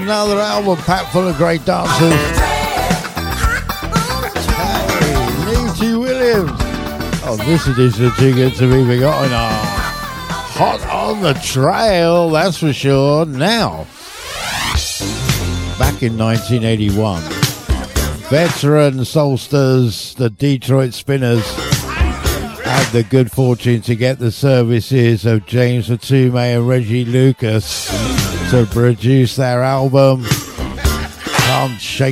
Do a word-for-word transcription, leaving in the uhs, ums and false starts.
another album packed full of great dancers. Hey, Nietzsche Williams. Oh, this edition too good to be forgotten. Oh, hot on the trail, that's for sure. Now, back in nineteen eighty-one, veteran soulsters, the Detroit Spinners, had the good fortune to get the services of James Fatume and Reggie Lucas to produce their album Can't Shake